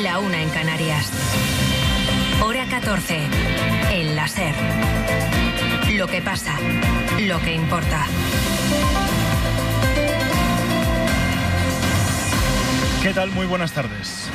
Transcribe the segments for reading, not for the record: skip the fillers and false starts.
La 1 en Canarias. Hora 14. En la SER. Lo que pasa, lo que importa. ¿Qué tal? Muy buenas tardes.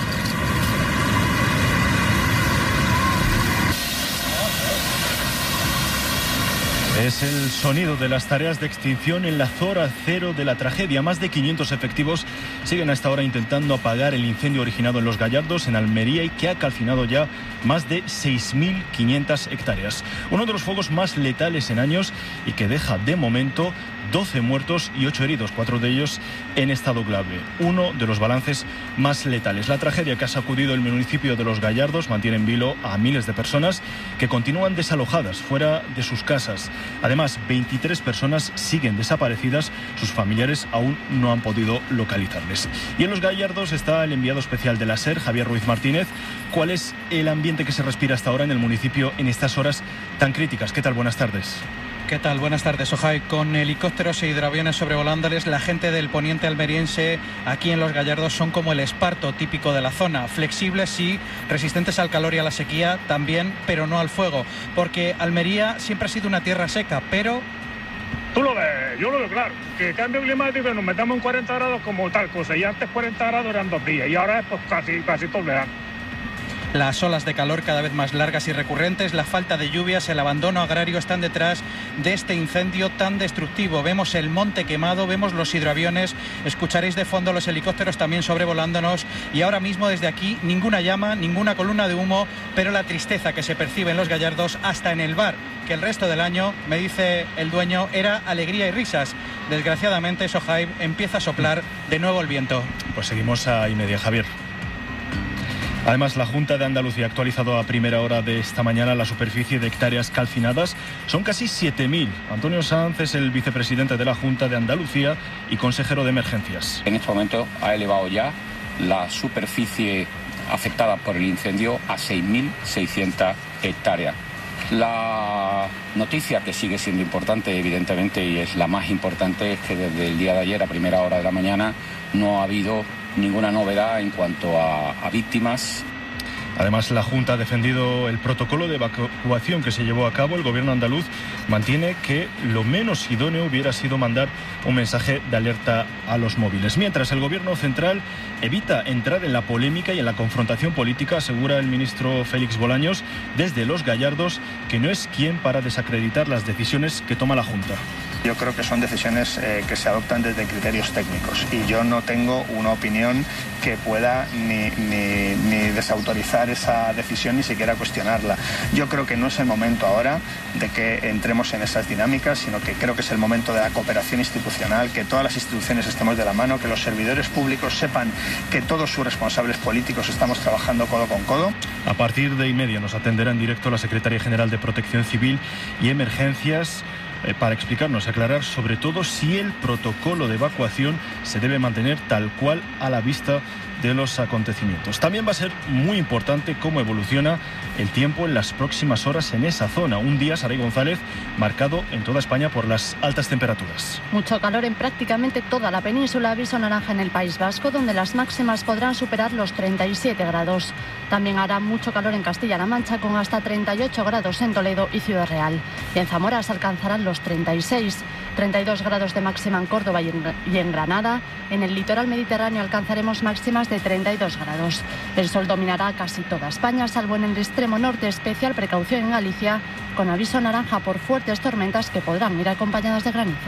Es el sonido de las tareas de extinción en la zona cero de la tragedia. Más de 500 efectivos siguen a esta hora intentando apagar el incendio originado en Los Gallardos, en Almería, y que ha calcinado ya más de 6.500 hectáreas. Uno de los fuegos más letales en años y que deja de momento 12 muertos y 8 heridos, 4 de ellos en estado grave. Uno de los balances más letales. La tragedia que ha sacudido el municipio de Los Gallardos mantiene en vilo a miles de personas que continúan desalojadas fuera de sus casas. Además, 23 personas siguen desaparecidas. Sus familiares aún no han podido localizarles. Y en Los Gallardos está el enviado especial de la SER, Javier Ruiz Martínez. ¿Cuál es el ambiente que se respira hasta ahora en el municipio en estas horas tan críticas? ¿Qué tal? Buenas tardes. ¿Qué tal? Buenas tardes, Ojai. Con helicópteros e hidroaviones sobrevolándoles, la gente del poniente almeriense aquí en Los Gallardos son como el esparto típico de la zona. Flexibles, sí, resistentes al calor y a la sequía también, pero no al fuego. Porque Almería siempre ha sido una tierra seca, pero... Tú lo ves, yo lo veo claro. Que cambio climático, nos metamos en 40 grados como tal cosa. Y antes 40 grados eran 2 días y ahora es pues casi todo el verano. Las olas de calor cada vez más largas y recurrentes, la falta de lluvias, el abandono agrario están detrás de este incendio tan destructivo. Vemos el monte quemado, vemos los hidroaviones, escucharéis de fondo los helicópteros también sobrevolándonos y ahora mismo desde aquí ninguna llama, ninguna columna de humo, pero la tristeza que se percibe en Los Gallardos, hasta en el bar, que el resto del año, me dice el dueño, era alegría y risas. Desgraciadamente, Sohaib, empieza a soplar de nuevo el viento. Pues seguimos a y media, Javier. Además, la Junta de Andalucía ha actualizado a primera hora de esta mañana la superficie de hectáreas calcinadas. Son casi 7.000. Antonio Sanz es el vicepresidente de la Junta de Andalucía y consejero de emergencias. En este momento ha elevado ya la superficie afectada por el incendio a 6.600 hectáreas. La noticia que sigue siendo importante, evidentemente, y es la más importante, es que desde el día de ayer a primera hora de la mañana no ha habido ninguna novedad en cuanto a víctimas. Además, la Junta ha defendido el protocolo de evacuación que se llevó a cabo. El gobierno andaluz mantiene que lo menos idóneo hubiera sido mandar un mensaje de alerta a los móviles. Mientras, el gobierno central evita entrar en la polémica y en la confrontación política, asegura el ministro Félix Bolaños desde Los Gallardos, que no es quien para desacreditar las decisiones que toma la Junta. Yo creo que son decisiones que se adoptan desde criterios técnicos y yo no tengo una opinión que pueda ni desautorizar esa decisión ni siquiera cuestionarla. Yo creo que no es el momento ahora de que entremos en esas dinámicas, sino que creo que es el momento de la cooperación institucional, que todas las instituciones estemos de la mano, que los servidores públicos sepan que todos sus responsables políticos estamos trabajando codo con codo. A partir de y media nos atenderá en directo la secretaria general de Protección Civil y Emergencias para explicarnos y aclarar sobre todo si el protocolo de evacuación se debe mantener tal cual a la vista de los acontecimientos. También va a ser muy importante cómo evoluciona el tiempo en las próximas horas en esa zona. Un día, Saray González, marcado en toda España por las altas temperaturas. Mucho calor en prácticamente toda la península. Aviso naranja en el País Vasco, donde las máximas podrán superar los 37 grados. También hará mucho calor en Castilla-La Mancha, con hasta 38 grados en Toledo y Ciudad Real. Y en Zamora se alcanzarán los 36. 32 grados de máxima en Córdoba y en Granada. En el litoral mediterráneo alcanzaremos máximas de 32 grados. El sol dominará casi toda España, salvo en el extremo norte. Especial precaución en Galicia, con aviso naranja por fuertes tormentas que podrán ir acompañadas de granizo.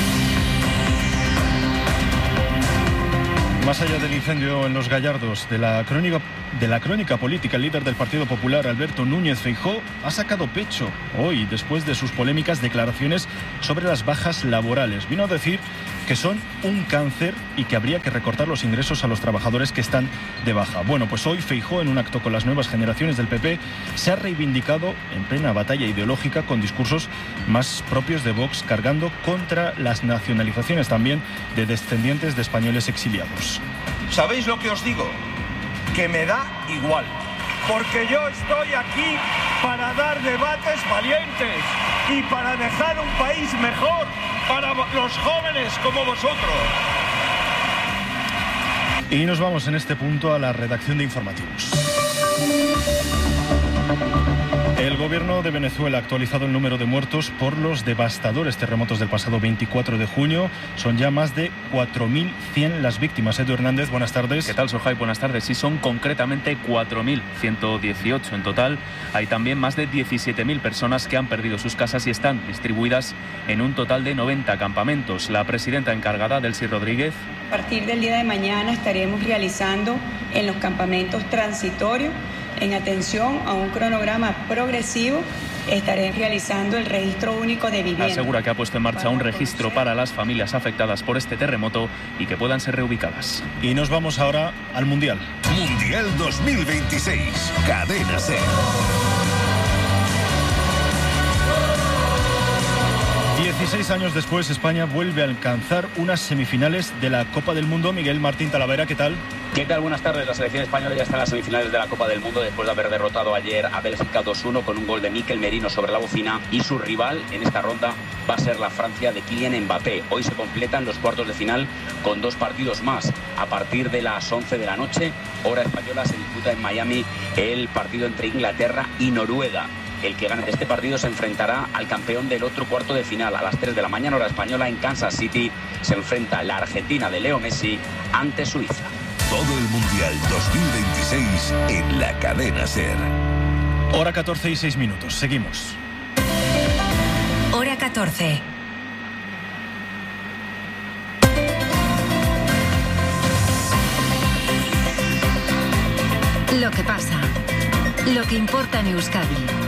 Más allá del incendio en Los Gallardos, de la crónica política, el líder del Partido Popular, Alberto Núñez Feijóo, ha sacado pecho hoy después de sus polémicas declaraciones sobre las bajas laborales. Vino a decir que son un cáncer y que habría que recortar los ingresos a los trabajadores que están de baja. Bueno, pues hoy Feijóo, en un acto con las nuevas generaciones del PP, se ha reivindicado en plena batalla ideológica con discursos más propios de Vox, cargando contra las nacionalizaciones también de descendientes de españoles exiliados. ¿Sabéis lo que os digo? Que me da igual, porque yo estoy aquí para dar debates valientes y para dejar un país mejor para los jóvenes como vosotros. Y nos vamos en este punto a la redacción de informativos. El gobierno de Venezuela ha actualizado el número de muertos por los devastadores terremotos del pasado 24 de junio. Son ya más de 4.100 las víctimas. Edu Hernández, buenas tardes. ¿Qué tal, Sojai? Buenas tardes. Sí, son concretamente 4.118 en total. Hay también más de 17.000 personas que han perdido sus casas y están distribuidas en un total de 90 campamentos. La presidenta encargada, Delcy Rodríguez. A partir del día de mañana estaremos realizando en los campamentos transitorios, en atención a un cronograma progresivo, estaré realizando el registro único de vivienda. Asegura que ha puesto en marcha un registro para las familias afectadas por este terremoto y que puedan ser reubicadas. Y nos vamos ahora al Mundial. Mundial 2026, Cadena SER. 16 años después, España vuelve a alcanzar unas semifinales de la Copa del Mundo. Miguel Martín Talavera, ¿qué tal? ¿Qué tal? Buenas tardes. La selección española ya está en las semifinales de la Copa del Mundo después de haber derrotado ayer a Bélgica 2-1 con un gol de Mikel Merino sobre la bocina, y su rival en esta ronda va a ser la Francia de Kylian Mbappé. Hoy se completan los cuartos de final con 2 partidos más. A partir de las 11 de la noche, hora española, se disputa en Miami el partido entre Inglaterra y Noruega. El que gane este partido se enfrentará al campeón del otro cuarto de final. A las 3 de la mañana, hora española, en Kansas City, se enfrenta la Argentina de Leo Messi ante Suiza. Todo el Mundial 2026 en la Cadena SER. Hora 14 y 6 minutos. Seguimos. Hora 14. Lo que pasa. Lo que importa en Euskadi.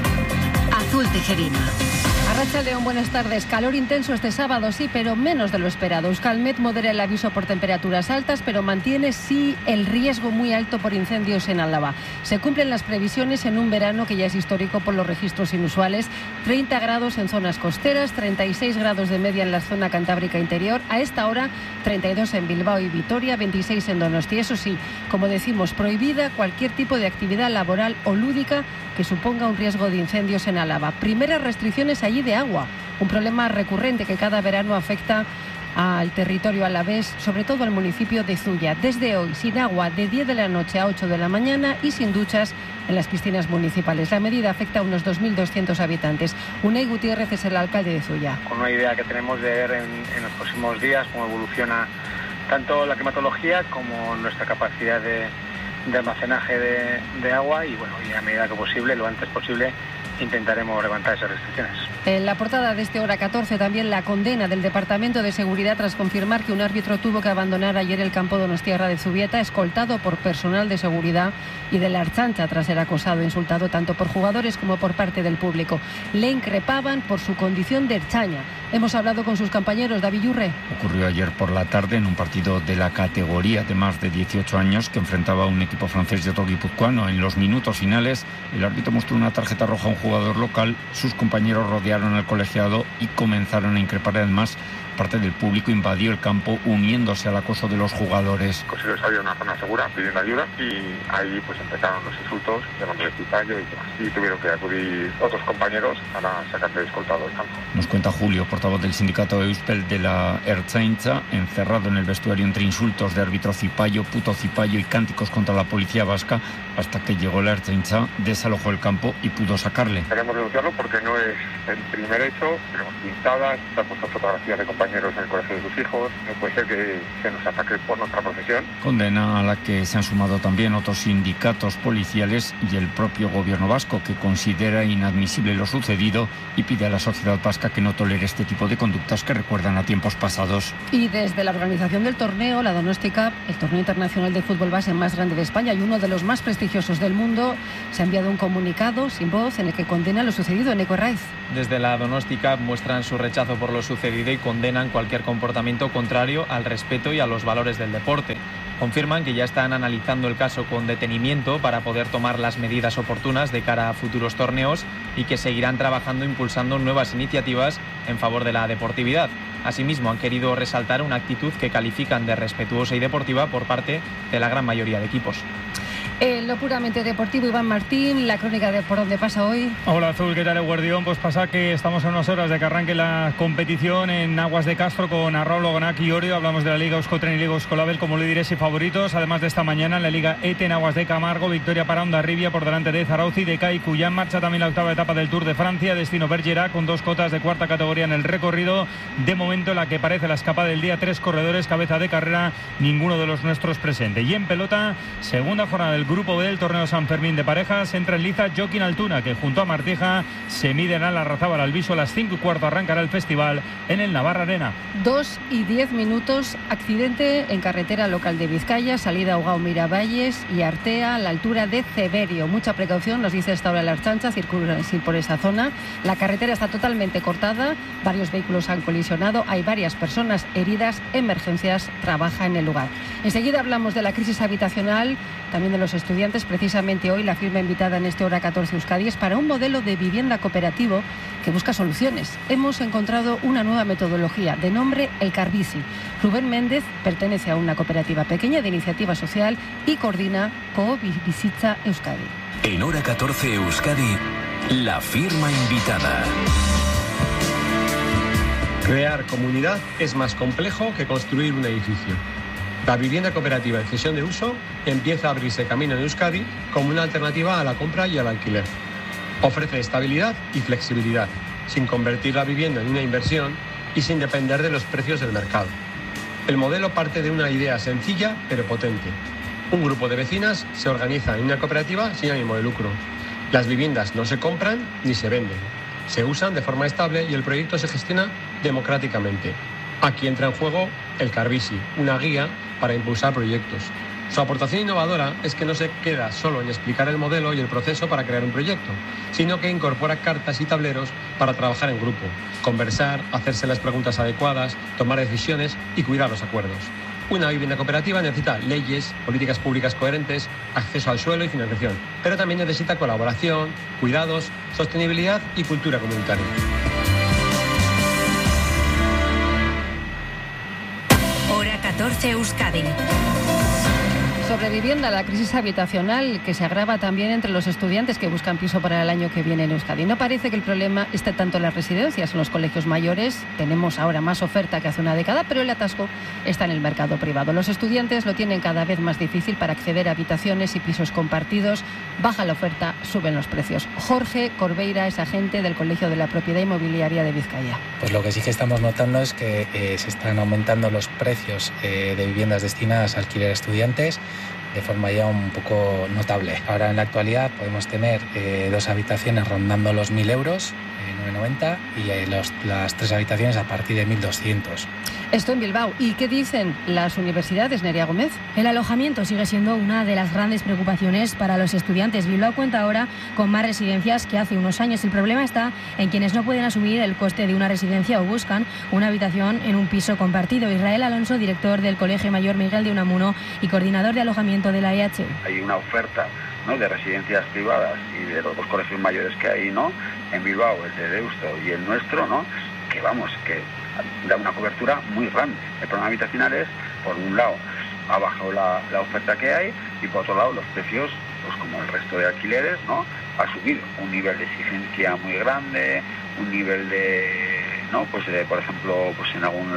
Azul Tejerina. Arratsaldeon, buenas tardes. Calor intenso este sábado, sí, pero menos de lo esperado. Euskalmet modera el aviso por temperaturas altas, pero mantiene, sí, el riesgo muy alto por incendios en Álava. Se cumplen las previsiones en un verano que ya es histórico por los registros inusuales. 30 grados en zonas costeras, 36 grados de media en la zona cantábrica interior. A esta hora, 32 en Bilbao y Vitoria, 26 en Donosti. Eso sí, como decimos, prohibida cualquier tipo de actividad laboral o lúdica que suponga un riesgo de incendios en Álava. Primeras restricciones allí de agua, un problema recurrente que cada verano afecta al territorio alavés, sobre todo al municipio de Zuya. Desde hoy, sin agua de 10 de la noche a 8 de la mañana y sin duchas en las piscinas municipales. La medida afecta a unos 2.200 habitantes. Unai Gutiérrez es el alcalde de Zuya. Con una idea que tenemos de ver en los próximos días cómo evoluciona tanto la climatología como nuestra capacidad de almacenaje de agua, y bueno, y a medida que posible, lo antes posible, intentaremos levantar esas restricciones. En la portada de este Hora 14 también la condena del Departamento de Seguridad tras confirmar que un árbitro tuvo que abandonar ayer el campo donostiarra de Zubieta, escoltado por personal de seguridad y de la Ertzaintza tras ser acosado e insultado tanto por jugadores como por parte del público. Le increpaban por su condición de ertzaina. Hemos hablado con sus compañeros. David Yurre. Ocurrió ayer por la tarde en un partido de la categoría de más de 18 años que enfrentaba a un equipo francés y otro guipuzcoano. En los minutos finales, el árbitro mostró una tarjeta roja a un jugador local. Sus compañeros rodearon al colegiado y comenzaron a increpar. Además, parte del público invadió el campo uniéndose al acoso de los jugadores. Consiguió salir a una zona segura pidiendo ayuda y ahí pues empezaron los insultos, llamándole cizaño y demás. Y tuvieron que acudir otros compañeros para sacarle escoltado del campo. Nos cuenta Julio, portavoz del sindicato Euspel de la Ertzaintza, encerrado en el vestuario entre insultos de árbitro cipayo, puto cipayo y cánticos contra la policía vasca, hasta que llegó la Ertzaintza, desalojó el campo y pudo sacarle. Queremos denunciarlo porque no es el primer hecho. Tenemos pintadas, se han puesto fotografías de compañeros en el colegio de sus hijos. No puede ser que se nos ataque por nuestra profesión. Condena a la que se han sumado también otros sindicatos policiales y el propio gobierno vasco, que considera inadmisible lo sucedido y pide a la sociedad vasca que no tolere este tipo de conductas que recuerdan a tiempos pasados. Y desde la organización del torneo, la Donosti Cup, el torneo internacional de fútbol base más grande de España y uno de los más prestigiosos del mundo, se ha enviado un comunicado sin voz en el que condena lo sucedido en Eco Raiz. Desde la Donosti Cup muestran su rechazo por lo sucedido y condenan cualquier comportamiento contrario al respeto y a los valores del deporte. Confirman que ya están analizando el caso con detenimiento para poder tomar las medidas oportunas de cara a futuros torneos y que seguirán trabajando impulsando nuevas iniciativas en favor de la deportividad. Asimismo, han querido resaltar una actitud que califican de respetuosa y deportiva por parte de la gran mayoría de equipos. En lo puramente deportivo, Iván Martín, la crónica de por dónde pasa hoy. Hola Azul, ¿qué tal, Guardión? Pues pasa que estamos a unas horas de que arranque la competición en Aguas de Castro con Arrau, Logonac y Orio. Hablamos de la Liga Euskotren y Liga Euskolabel como líderes y favoritos. Además de esta mañana en la Liga ETE en Aguas de Camargo, victoria para Hondarribia por delante de Zarauzi, de CAI, cuya en marcha también la octava etapa del Tour de Francia, destino Bergerac, con 2 cotas de cuarta categoría en el recorrido. De momento la que parece la escapada del día, 3 corredores, cabeza de carrera, ninguno de los nuestros presente. Y en pelota, segunda jornada del Grupo B del Torneo San Fermín de parejas, entra en liza Joaquín Altuna, que junto a Martija se miden a la Larrazábal Alviso. A las 5:15 arrancará el festival en el Navarra Arena. 2:10, accidente en carretera local de Vizcaya, salida Ugao Miravalles y Artea a la altura de Ceberio. Mucha precaución, nos dice esta hora la Archancha, circulan sin por esa zona. La carretera está totalmente cortada, varios vehículos han colisionado, hay varias personas heridas, emergencias trabaja en el lugar. Enseguida hablamos de la crisis habitacional, también de los estudiantes. Precisamente hoy la firma invitada en este Hora 14 Euskadi es para un modelo de vivienda cooperativo que busca soluciones. Hemos encontrado una nueva metodología de nombre El Carbici. Rubén Méndez pertenece a una cooperativa pequeña de iniciativa social y coordina Coobizitza Euskadi. En Hora 14 Euskadi, la firma invitada. Crear comunidad es más complejo que construir un edificio. La vivienda cooperativa en cesión de uso empieza a abrirse camino en Euskadi como una alternativa a la compra y al alquiler. Ofrece estabilidad y flexibilidad, sin convertir la vivienda en una inversión y sin depender de los precios del mercado. El modelo parte de una idea sencilla pero potente. Un grupo de vecinas se organiza en una cooperativa sin ánimo de lucro. Las viviendas no se compran ni se venden. Se usan de forma estable y el proyecto se gestiona democráticamente. Aquí entra en juego el Carbici, una guía para impulsar proyectos. Su aportación innovadora es que no se queda solo en explicar el modelo y el proceso para crear un proyecto, sino que incorpora cartas y tableros para trabajar en grupo, conversar, hacerse las preguntas adecuadas, tomar decisiones y cuidar los acuerdos. Una vivienda cooperativa necesita leyes, políticas públicas coherentes, acceso al suelo y financiación, pero también necesita colaboración, cuidados, sostenibilidad y cultura comunitaria. Hora 14 Euskadi. Sobre vivienda, la crisis habitacional que se agrava también entre los estudiantes que buscan piso para el año que viene en Euskadi. No parece que el problema esté tanto en las residencias, en los colegios mayores. Tenemos ahora más oferta que hace una década, pero el atasco está en el mercado privado. Los estudiantes lo tienen cada vez más difícil para acceder a habitaciones y pisos compartidos. Baja la oferta, suben los precios. Jorge Corbeira es agente del Colegio de la Propiedad Inmobiliaria de Vizcaya. Pues lo que sí que estamos notando es que se están aumentando los precios de viviendas destinadas a alquiler a estudiantes de forma ya un poco notable. Ahora en la actualidad podemos tener 2 habitaciones rondando los 1.000 euros, 990, y las 3 habitaciones a partir de 1.200. Esto en Bilbao. ¿Y qué dicen las universidades, Nerea Gómez? El alojamiento sigue siendo una de las grandes preocupaciones para los estudiantes. Bilbao cuenta ahora con más residencias que hace unos años. El problema está en quienes no pueden asumir el coste de una residencia o buscan una habitación en un piso compartido. Israel Alonso, director del Colegio Mayor Miguel de Unamuno y coordinador de alojamiento de la EHU. Hay una oferta, ¿no?, de residencias privadas y de los 2 colegios mayores que hay, ¿no?, en Bilbao, el de Deusto y el nuestro, ¿no?, que da una cobertura muy grande. El problema habitacional es, por un lado, ha bajado la oferta que hay y por otro lado los precios, pues como el resto de alquileres, ¿no?, ha subido. Un nivel de exigencia muy grande, un nivel de, ¿no?, pues por ejemplo, pues en algún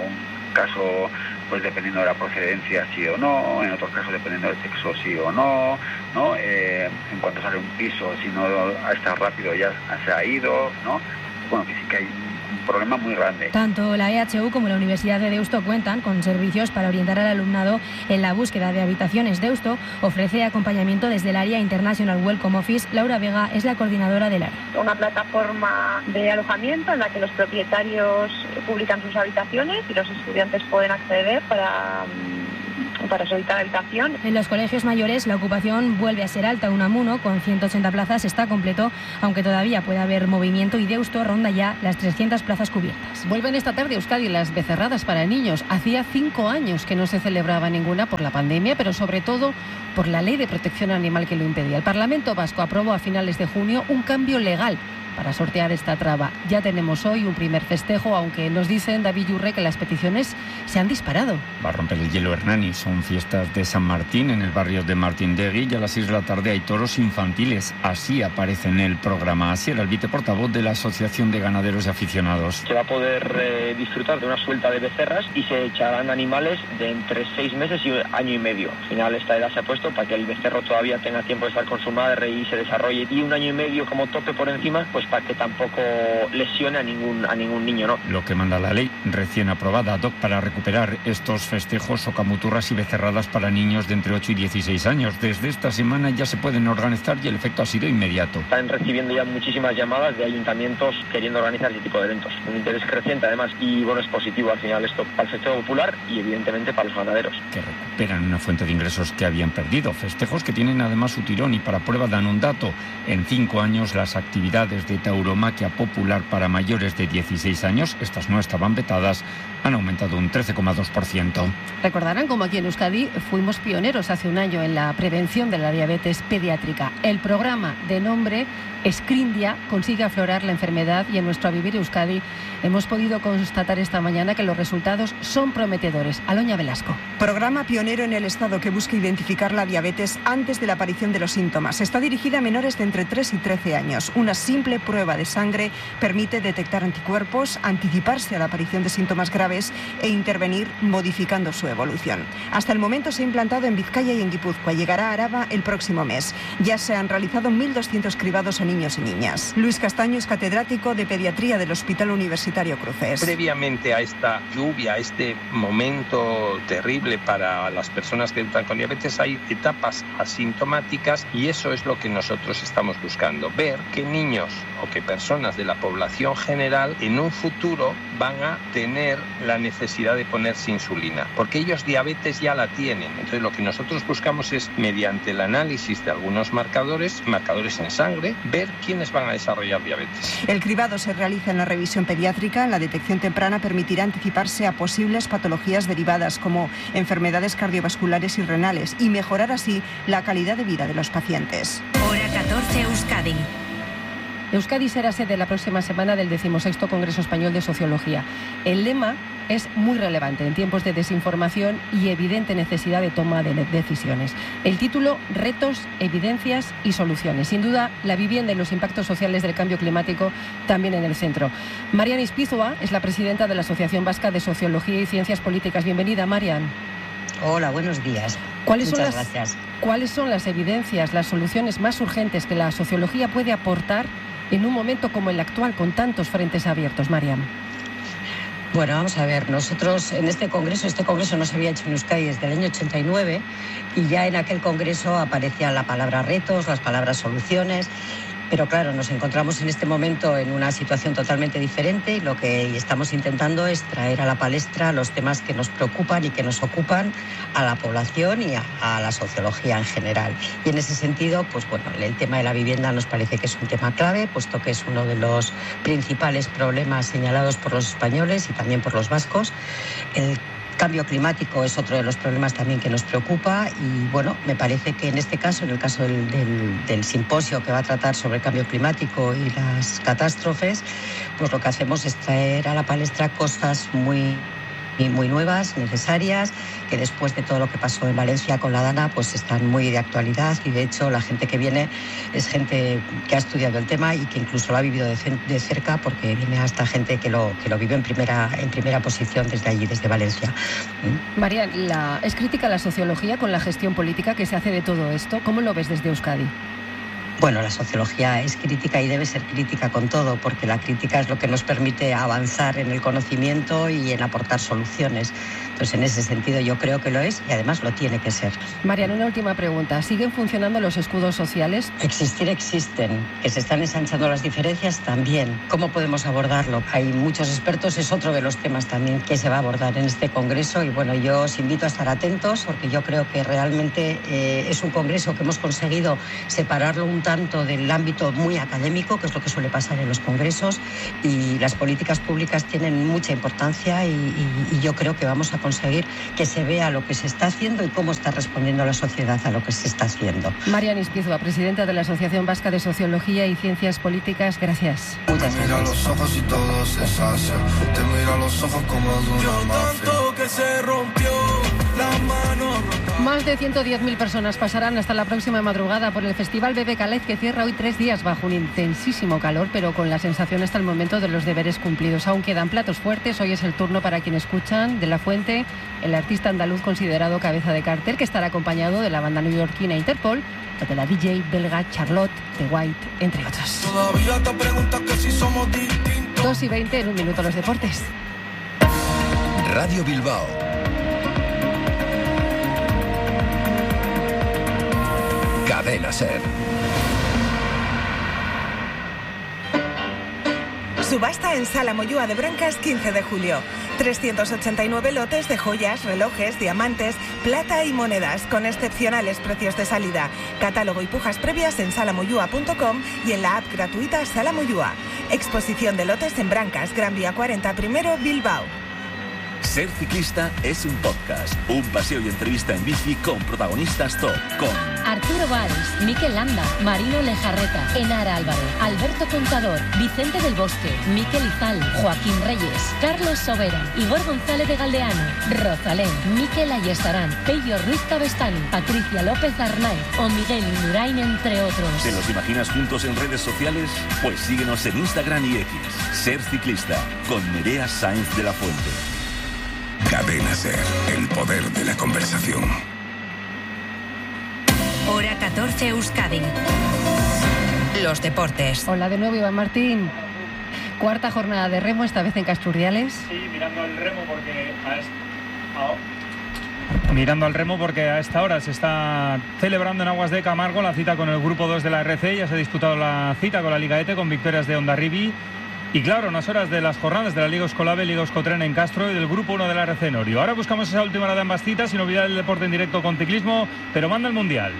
caso, pues dependiendo de la procedencia sí o no, en otros casos dependiendo del sexo sí o no, ¿no? En cuanto sale un piso, si no está rápido ya se ha ido, ¿no? Bueno, que sí que hay un problema muy grande. Tanto la EHU como la Universidad de Deusto cuentan con servicios para orientar al alumnado en la búsqueda de habitaciones. Deusto ofrece acompañamiento desde el área International Welcome Office. Laura Vega es la coordinadora del área. Una plataforma de alojamiento en la que los propietarios publican sus habitaciones y los estudiantes pueden acceder para solicitar habitación. En los colegios mayores la ocupación vuelve a ser alta. Unamuno, con 180 plazas, está completo, aunque todavía puede haber movimiento, y Deusto ronda ya las 300 plazas cubiertas. Vuelven esta tarde a Euskadi las becerradas para niños. Hacía 5 años que no se celebraba ninguna por la pandemia, pero sobre todo por la ley de protección animal que lo impedía. El Parlamento Vasco aprobó a finales de junio un cambio legal para sortear esta traba. Ya tenemos hoy un primer festejo, aunque nos dicen, David Yurre, que las peticiones se han disparado. Va a romper el hielo Hernani. Son fiestas de San Martín en el barrio de Martindegui y a las 6 de la tarde hay toros infantiles. Así aparece en el programa. Así era el viceportavoz de la Asociación de Ganaderos y Aficionados. Se va a poder disfrutar de una suelta de becerras y se echarán animales de entre 6 meses y 1 año y medio. Al final esta edad se ha puesto para que el becerro todavía tenga tiempo de estar con su madre y se desarrolle, y 1 año y medio como tope por encima, pues para que tampoco lesione a ningún niño, ¿no? Lo que manda la ley recién aprobada ad hoc para recuperar estos festejos o camuturras y becerradas para niños de entre 8 y 16 años. Desde esta semana ya se pueden organizar y el efecto ha sido inmediato. Están recibiendo ya muchísimas llamadas de ayuntamientos queriendo organizar ese tipo de eventos. Un interés creciente además, y bueno, es positivo al final esto para el festejo popular y evidentemente para los ganaderos. Que recuperan una fuente de ingresos que habían perdido. Festejos que tienen además su tirón, y para prueba dan un dato. En 5 años las actividades de tauromaquia popular para mayores de 16 años, estas no estaban vetadas, han aumentado un 13,2%. Recordarán como aquí en Euskadi fuimos pioneros hace 1 año en la prevención de la diabetes pediátrica. El programa de nombre Scrindia consigue aflorar la enfermedad y en nuestro A Vivir Euskadi hemos podido constatar esta mañana que los resultados son prometedores. Aloña Velasco. Programa pionero en el Estado que busca identificar la diabetes antes de la aparición de los síntomas. Está dirigida a menores de entre 3 y 13 años. Una simple prueba de sangre permite detectar anticuerpos, anticiparse a la aparición de síntomas graves e intervenir modificando su evolución. Hasta el momento se ha implantado en Vizcaya y en Guipúzcoa. Llegará a Araba el próximo mes. Ya se han realizado 1.200 cribados a niños y niñas. Luis Castaño es catedrático de pediatría del Hospital Universitario Cruces. Previamente a esta lluvia, a este momento terrible para las personas que entran con diabetes, hay etapas asintomáticas, y eso es lo que nosotros estamos buscando, ver qué niños o qué personas de la población general en un futuro van a tener la necesidad de ponerse insulina, porque ellos diabetes ya la tienen. Entonces lo que nosotros buscamos es, mediante el análisis de algunos marcadores en sangre, ver quiénes van a desarrollar diabetes. El cribado se realiza en la revisión pediátrica. La detección temprana permitirá anticiparse a posibles patologías derivadas como enfermedades cardiovasculares y renales, y mejorar así la calidad de vida de los pacientes. Hora 14 Euskadi. Euskadi será sede la próxima semana del 16º Congreso Español de Sociología. El lema es muy relevante en tiempos de desinformación y evidente necesidad de toma de decisiones. El título, Retos, Evidencias y Soluciones. Sin duda, la vivienda y los impactos sociales del cambio climático también en el centro. Marian Ispizua es la presidenta de la Asociación Vasca de Sociología y Ciencias Políticas. Bienvenida, Marian. Hola, buenos días. Muchas gracias. ¿Cuáles son las evidencias, las soluciones más urgentes que la sociología puede aportar en un momento como el actual, con tantos frentes abiertos, Marian? Bueno, vamos a ver, nosotros en este congreso no se había hecho en Euskadi desde el año 89, y ya en aquel congreso aparecía la palabra retos, las palabras soluciones. Pero claro, nos encontramos en este momento en una situación totalmente diferente, y lo que estamos intentando es traer a la palestra los temas que nos preocupan y que nos ocupan a la población y a la sociología en general. Y en ese sentido, pues bueno, el tema de la vivienda nos parece que es un tema clave, puesto que es uno de los principales problemas señalados por los españoles y también por los vascos. El cambio climático es otro de los problemas también que nos preocupa, y bueno, me parece que en este caso, en el caso del simposio que va a tratar sobre el cambio climático y las catástrofes, pues lo que hacemos es traer a la palestra cosas muy nuevas, necesarias, que después de todo lo que pasó en Valencia con la Dana, pues están muy de actualidad, y de hecho la gente que viene es gente que ha estudiado el tema y que incluso lo ha vivido de cerca, porque viene hasta gente que lo vive en primera posición desde allí, desde Valencia. María, ¿es crítica la sociología con la gestión política que se hace de todo esto? ¿Cómo lo ves desde Euskadi? Bueno, la sociología es crítica y debe ser crítica con todo, porque la crítica es lo que nos permite avanzar en el conocimiento y en aportar soluciones. Entonces, en ese sentido yo creo que lo es, y además lo tiene que ser. Mariana, una última pregunta. ¿Siguen funcionando los escudos sociales? Existir existen. Que se están ensanchando las diferencias también. ¿Cómo podemos abordarlo? Hay muchos expertos, es otro de los temas también que se va a abordar en este congreso, y bueno, yo os invito a estar atentos, porque yo creo que realmente es un congreso que hemos conseguido separarlo un tanto del ámbito muy académico, que es lo que suele pasar en los congresos, y las políticas públicas tienen mucha importancia, y yo creo que vamos a conseguir que se vea lo que se está haciendo y cómo está respondiendo la sociedad a lo que se está haciendo. Marian Ispizua, presidenta de la Asociación Vasca de Sociología y Ciencias Políticas, gracias. Muchas gracias. Mira los ojos y todo se sacia, te mira los ojos como de una mafia. Tanto que se rompió la mano. Más de 110.000 personas pasarán hasta la próxima madrugada por el Festival Bebe Calez, que cierra hoy 3 días bajo un intensísimo calor, pero con la sensación hasta el momento de los deberes cumplidos. Aún quedan platos fuertes. Hoy es el turno para quien escuchan de La Fuente, el artista andaluz considerado cabeza de cartel, que estará acompañado de la banda neoyorquina Interpol o de la DJ belga Charlotte de White, entre otros. Todavía te preguntas que si somos distintos. 2:20, en un minuto los deportes. Radio Bilbao. Cadena SER. Subasta en Sala Moyúa de Brancas, 15 de julio. 389 lotes de joyas, relojes, diamantes, plata y monedas, con excepcionales precios de salida. Catálogo y pujas previas en salamoyúa.com y en la app gratuita Sala Moyúa. Exposición de lotes en Brancas, Gran Vía 40 primero, Bilbao. Ser ciclista es un podcast, un paseo y entrevista en bici con protagonistas top, con Arturo Valls, Mikel Landa, Marino Lejarreta, Enara Álvaro, Alberto Contador, Vicente del Bosque, Mikel Izal, Joaquín Reyes, Carlos Sobera, Igor González de Galdeano, Rosalén, Mikel Ayestarán, Pello Ruiz Cabestany, Patricia López Arnaiz o Miguel Indurain, entre otros. ¿Te los imaginas juntos en redes sociales? Pues síguenos en Instagram y X. Ser ciclista con Nerea Sáenz de la Fuente. Cadena SER, el poder de la conversación. Hora 14, Euskadi. Los deportes. Hola de nuevo, Iván Martín. Cuarta jornada de remo, esta vez en Casturdiales. Sí, mirando al remo porque a esta hora se está celebrando en Aguas de Camargo la cita con el grupo 2 de la RC. Ya se ha disputado la cita con la Liga ETE con victorias de Hondarribi. Y claro, unas horas de las jornadas de la Liga Euskolabe, Liga Euskotren en Castro y del Grupo 1 de la RC Norio. Ahora buscamos esa última hora de ambas citas, sin olvidar el deporte en directo con ciclismo, pero manda el Mundial.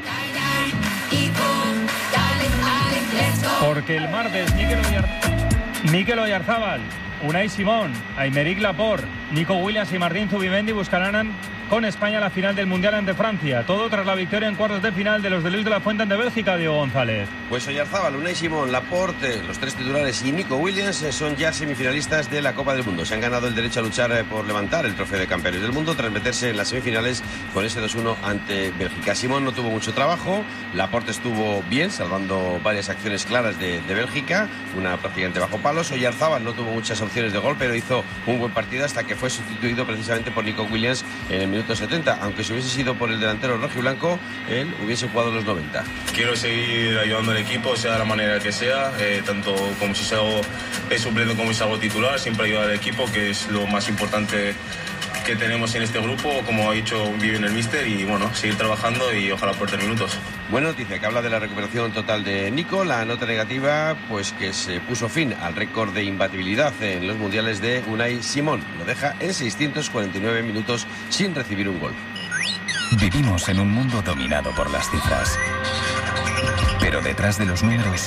Porque el martes Mikel Oyarzábal, Unai Simón, Aymeric Laporte, Nico Williams y Martín Zubimendi buscarán con España la final del Mundial ante Francia. Todo tras la victoria en cuartos de final de los de Luis de la Fuente ante Bélgica, Diego González. Pues Oyarzábal, Unai Simón, Laporte, los 3 titulares y Nico Williams son ya semifinalistas de la Copa del Mundo. Se han ganado el derecho a luchar por levantar el trofeo de campeones del mundo tras meterse en las semifinales con ese 2-1 ante Bélgica. Simón no tuvo mucho trabajo, Laporte estuvo bien, salvando varias acciones claras de Bélgica, una prácticamente bajo palos. Oyarzábal no tuvo muchas opciones de gol, pero hizo un buen partido hasta que fue sustituido precisamente por Nico Williams en el minuto 70, aunque si hubiese sido por el delantero rojiblanco, él hubiese jugado los 90. Quiero seguir ayudando al equipo, sea de la manera que sea, tanto como si salgo suplente como si salgo titular, siempre ayudar al equipo, que es lo más importante que tenemos en este grupo, como ha dicho bien el míster, y bueno, seguir trabajando y ojalá por 3 minutos. Buena noticia que habla de la recuperación total de Nico. La nota negativa, pues que se puso fin al récord de imbatibilidad en los mundiales de Unai Simón. Lo deja en 649 minutos sin recibir un gol. Vivimos en un mundo dominado por las cifras. Pero detrás de los números,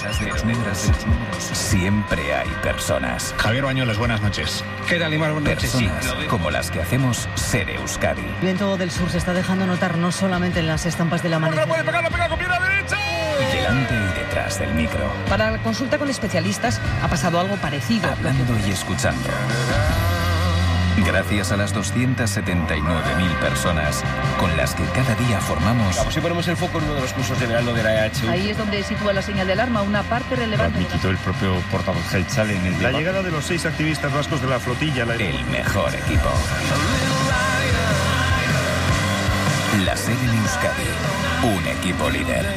siempre hay personas. Javier Bañuelos, buenas noches. ¿Qué tal, Imar? Buenas noches. Personas como las que hacemos Ser Euskadi. El viento del sur se está dejando notar no solamente en las estampas del amanecer. ¡Puede pegar, la pega con pierna derecha! Delante y detrás del micro. Para la consulta con especialistas ha pasado algo parecido. Hablando y escuchando. Gracias a las 279.000 personas con las que cada día formamos. Vamos, si ponemos el foco en uno de los cursos de verano de la EHU. Ahí es donde sitúa la señal de alarma, una parte relevante. Lo admitió el propio portavoz Gelchal en el La debate. llegada de los 6 activistas vascos de la flotilla. El mejor equipo. La SER en Euskadi. Un equipo líder.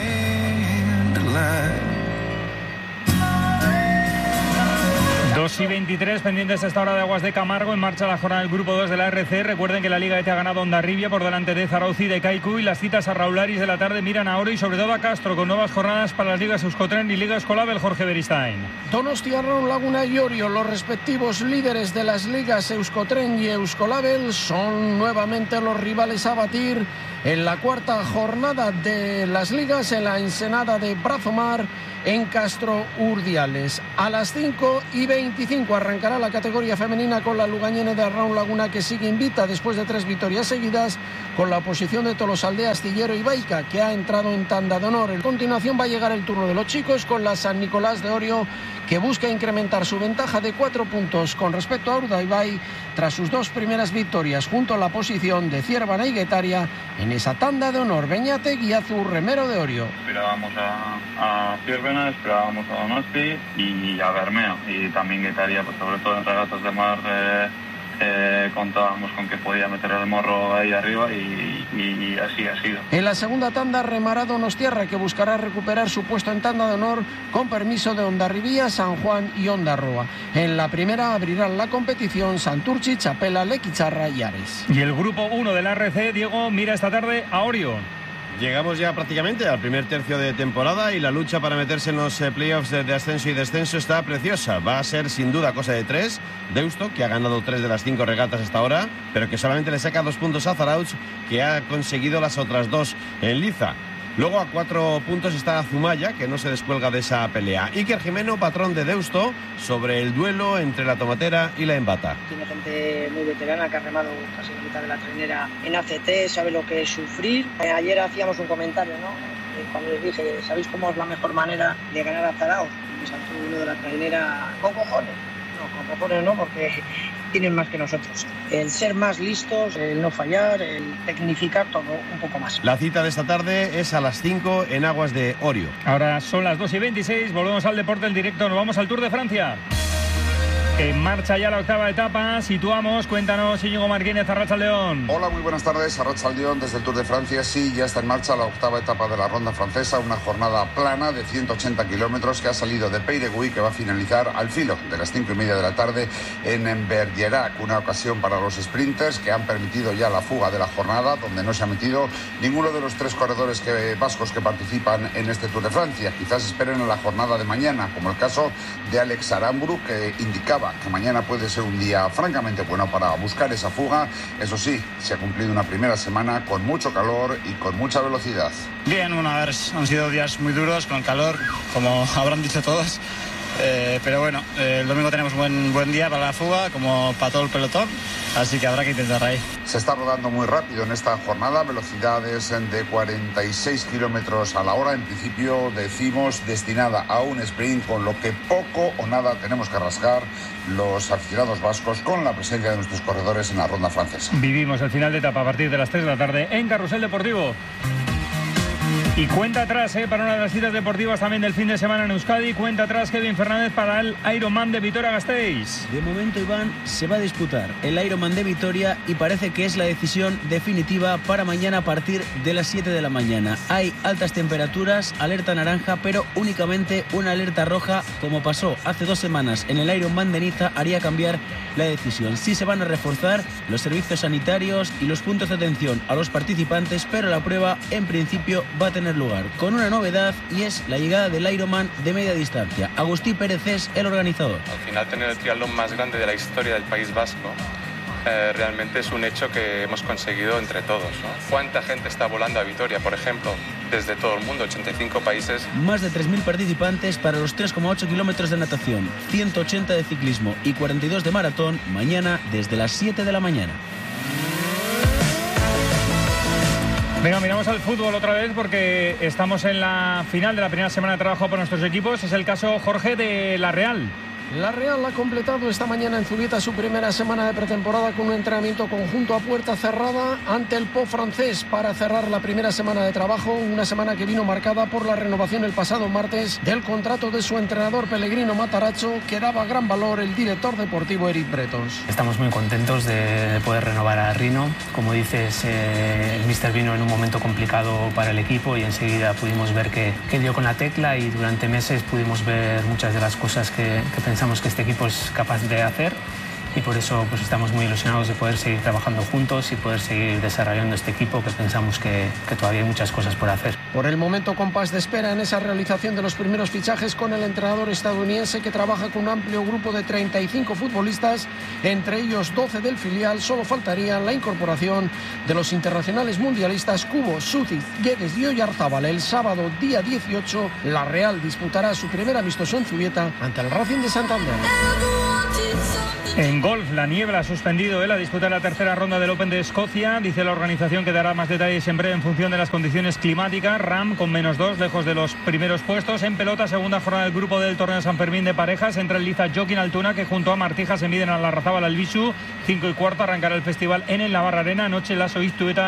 2:23, pendientes a esta hora de Aguas de Camargo. En marcha la jornada del Grupo 2 de la RC. Recuerden que la Liga ETE ha ganado Hondarribia por delante de Zarauz y de Kaiku. Y las citas a Raúl Aris de la tarde miran a Oro y sobre todo a Castro, con nuevas jornadas para las ligas Euskotren y Liga Escolabel. Jorge Beristain. Donostiarron, Laguna y Orio, los respectivos líderes de las ligas Euskotren y Euskolabel, son nuevamente los rivales a batir en la cuarta jornada de las ligas en la ensenada de Brazomar, en Castro Urdiales. A las 5:25 arrancará la categoría femenina con la lugañene de Arraun Laguna, que sigue invicta después de 3 victorias seguidas, con la oposición de Tolosaldea, Astillero y Baica, que ha entrado en tanda de honor. A continuación va a llegar el turno de los chicos con la San Nicolás de Orio, que busca incrementar su ventaja de 4 puntos con respecto a Urdaibai tras sus 2 primeras victorias, junto a la posición de Ciervana y Guetaria en esa tanda de honor. Beñate, Guiazu, Remero de Orio. Esperábamos a Ciervana, esperábamos a Donosti y a Bermeo, y también Guetaria, pues sobre todo en regatas de mar contábamos con que podía meter el morro ahí arriba y así ha sido. En la segunda tanda remará Donostiarra, que buscará recuperar su puesto en tanda de honor con permiso de Hondarribía, San Juan y Hondarroa. En la primera abrirán la competición Santurchi, Chapela, Lequicharra y Ares. Y el grupo 1 de la RC, Diego, mira esta tarde a Orio. Llegamos ya prácticamente al primer tercio de temporada y la lucha para meterse en los playoffs de ascenso y descenso está preciosa. Va a ser sin duda cosa de 3. Deusto, que ha ganado 3 de las 5 regatas hasta ahora, pero que solamente le saca 2 puntos a Zarautz, que ha conseguido las otras 2 en liza. Luego a 4 puntos está Zumaya, que no se descuelga de esa pelea. Iker Jimeno, patrón de Deusto, sobre el duelo entre la Tomatera y la Embata. Tiene gente muy veterana que ha remado casi la mitad de la trainera en ACT, sabe lo que es sufrir. Ayer hacíamos un comentario, ¿no? Cuando les dije, ¿sabéis cómo es la mejor manera de ganar a Zarautz? Me saltó uno de la trainera con cojones. No, con cojones no, porque tienen más que nosotros. El ser más listos, el no fallar, el tecnificar todo un poco más. La cita de esta tarde es a las 5 en aguas de Orio. Ahora son las 2:26, volvemos al deporte en directo, nos vamos al Tour de Francia. En marcha ya la octava etapa, situamos, cuéntanos, Íñigo Martínez, Arratsaldeón. Hola, muy buenas tardes, Arratsaldeón desde el Tour de Francia. Sí, ya está en marcha la octava etapa de la Ronda Francesa, una jornada plana de 180 kilómetros que ha salido de Peyreguy, que va a finalizar al filo de las 5:30 de la tarde en Bergerac, una ocasión para los sprinters que han permitido ya la fuga de la jornada, donde no se ha metido ninguno de los 3 corredores vascos que participan en este Tour de Francia. Quizás esperen a la jornada de mañana, como el caso de Alex Aramburu, que indicaba que mañana puede ser un día francamente bueno para buscar esa fuga. Eso sí, se ha cumplido una primera semana con mucho calor y con mucha velocidad. Bien, bueno, a ver, han sido días muy duros con calor, como habrán dicho todos. Pero bueno, el domingo tenemos buen día para la fuga, como para todo el pelotón, así que habrá que intentar ahí. Se está rodando muy rápido en esta jornada, velocidades de 46 kilómetros a la hora. En principio decimos destinada a un sprint, con lo que poco o nada tenemos que rascar los aficionados vascos con la presencia de nuestros corredores en la Ronda Francesa. Vivimos el final de etapa a partir de las 3 de la tarde en Carrusel Deportivo. Y cuenta atrás para una de las citas deportivas también del fin de semana en Euskadi. Cuenta atrás Kevin Fernández para el Ironman de Vitoria-Gasteiz. De momento, Iván, se va a disputar el Ironman de Vitoria y parece que es la decisión definitiva para mañana a partir de las 7 de la mañana. Hay altas temperaturas, alerta naranja, pero únicamente una alerta roja, como pasó hace 2 semanas en el Ironman de Niza, haría cambiar la decisión. Sí se van a reforzar los servicios sanitarios y los puntos de atención a los participantes, pero la prueba en principio va a tener lugar con una novedad, y es la llegada del Ironman de media distancia. Agustí Pérez es el organizador. Al final, tener el triatlón más grande de la historia del País Vasco realmente es un hecho que hemos conseguido entre todos, ¿no? ¿Cuánta gente está volando a Vitoria, por ejemplo, desde todo el mundo? 85 países. Más de 3.000 participantes para los 3,8 kilómetros de natación, 180 de ciclismo y 42 de maratón, mañana desde las 7 de la mañana. Venga, miramos al fútbol otra vez porque estamos en la final de la primera semana de trabajo por nuestros equipos. Es el caso, Jorge, de la Real. La Real ha completado esta mañana en Zubieta su primera semana de pretemporada con un entrenamiento conjunto a puerta cerrada ante el Po francés para cerrar la primera semana de trabajo, una semana que vino marcada por la renovación el pasado martes del contrato de su entrenador Pellegrino Matarazzo, que daba gran valor el director deportivo Eric Bretos. Estamos muy contentos de poder renovar a Rino. Como dices, el míster vino en un momento complicado para el equipo y enseguida pudimos ver que dio con la tecla, y durante meses pudimos ver muchas de las cosas que pensamos que este equipo es capaz de hacer, y por eso pues estamos muy ilusionados de poder seguir trabajando juntos y poder seguir desarrollando este equipo, que pensamos que todavía hay muchas cosas por hacer. Por el momento, compás de espera en esa realización de los primeros fichajes con el entrenador estadounidense, que trabaja con un amplio grupo de 35 futbolistas, entre ellos 12 del filial. Solo faltaría la incorporación de los internacionales mundialistas Cubo, Sucic, Guedes y Oyarzábal. El sábado, día 18, la Real disputará su primer amistoso en Zubieta ante el Racing de Santander. En golf, la niebla ha suspendido la disputa de la tercera ronda del Open de Escocia. Dice la organización que dará más detalles en breve en función de las condiciones climáticas. Ram con -2, lejos de los primeros puestos. En pelota, segunda jornada del grupo del torneo San Fermín de parejas. Entra el Liza Joaquín Altuna, que junto a Martija se miden a la Larrazábal al Bisu. 5:15 arrancará el festival en el Navarra Arena. Anoche la Soiztueta